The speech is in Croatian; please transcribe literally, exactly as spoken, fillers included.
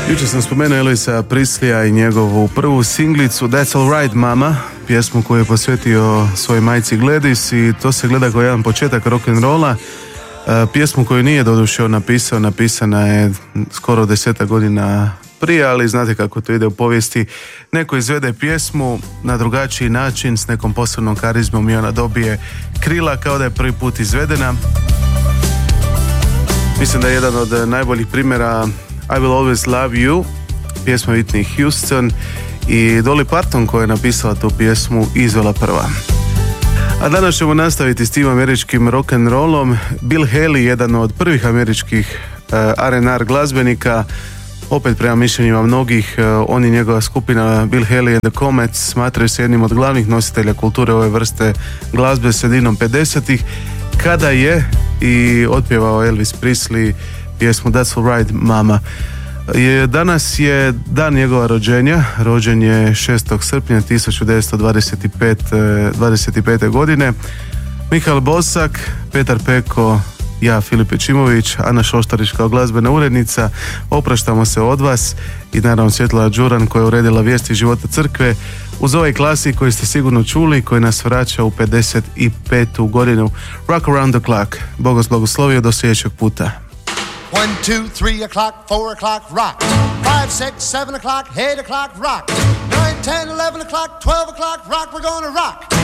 Jučer sam spomenuo Elvisa Presleya i njegovu prvu singlicu That's All Right Mama, pjesmu koju je posvetio svojoj majci Gladys, i to se gleda kao jedan početak rock'n'rolla. Pjesmu koju nije doduše napisao, napisana je skoro desetak godina prije, ali znate kako to ide u povijesti. Neko izvede pjesmu na drugačiji način, s nekom posebnom karizmom, i ona dobije krila kao da je prvi put izvedena. Mislim da je jedan od najboljih primjera I Will Always Love You, pjesma Whitney Houston, i Dolly Parton koja je napisala tu pjesmu i izvela prva. A danas ćemo nastaviti s tim američkim rock'n'rollom. Bill Haley, jedan od prvih američkih uh, R and R glazbenika, opet prema mišljenjima mnogih, uh, on i njegova skupina Bill Haley and the Comets smatraju se jednim od glavnih nositelja kulture ove vrste glazbe sredinom pedesetih, kada je i otpjevao Elvis Presley pjesmu That's All Right Mama. Je, danas je dan njegova rođenja, rođen je šestog srpnja tisuću devetsto dvadeset pete. godine. Mihael Bosak, Petar Peko, ja Filip Pečimović, Ana Šoštarić kao glazbena urednica, opraštamo se od vas, i naravno Svjetlana Đuran koja je uredila vijesti života crkve, uz ovaj klasik koji ste sigurno čuli, koji nas vraća u pedeset petu godinu. Rock Around the Clock. Bog vas blagoslovio, do sljedećeg puta. One, two, three o'clock, four o'clock, rock. Five, six, seven o'clock, eight o'clock, rock. Nine, ten, eleven o'clock, twelve o'clock, rock. We're gonna rock.